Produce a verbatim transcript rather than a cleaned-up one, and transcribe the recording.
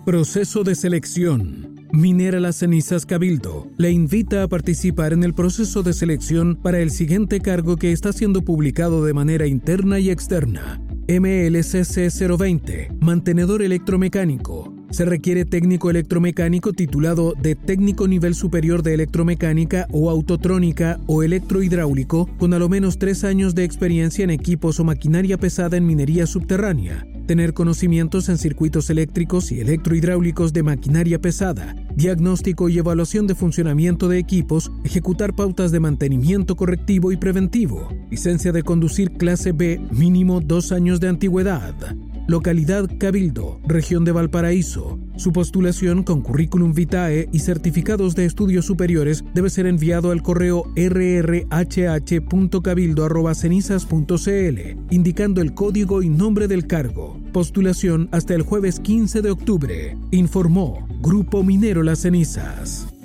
Proceso de selección. Minera Las Cenizas Cabildo le invita a participar en el proceso de selección para el siguiente cargo que está siendo publicado de manera interna y externa. M L C C cero veinte, mantenedor electromecánico. Se requiere técnico electromecánico titulado de técnico nivel superior de electromecánica o autotrónica o electrohidráulico con a lo menos tres años de experiencia en equipos o maquinaria pesada en minería subterránea. Tener conocimientos en circuitos eléctricos y electrohidráulicos de maquinaria pesada, diagnóstico y evaluación de funcionamiento de equipos, ejecutar pautas de mantenimiento correctivo y preventivo. Licencia de conducir clase B, mínimo dos años de antigüedad. Localidad Cabildo, región de Valparaíso. Su postulación con currículum vitae y certificados de estudios superiores debe ser enviado al correo r r h h punto cabildo arroba cenizas punto c l, indicando el código y nombre del cargo. Postulación hasta el jueves quince de octubre. Informó Grupo Minero Las Cenizas.